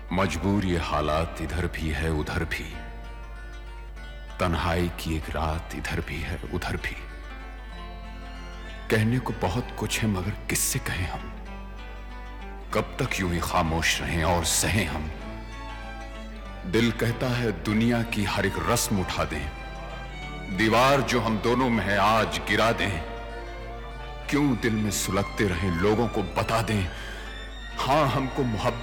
मजबूर ये हालात इधर भी है उधर भी, तन्हाई की एक रात इधर भी है उधर भी। कहने को बहुत कुछ है मगर किससे कहें हम, कब तक यूं ही खामोश रहें और सहें हम। दिल कहता है दुनिया की हर एक रस्म उठा दें, दीवार जो हम दोनों में है आज गिरा दें। क्यों दिल में सुलगते रहें लोगों को बता दें, हां हमको मोहब्बत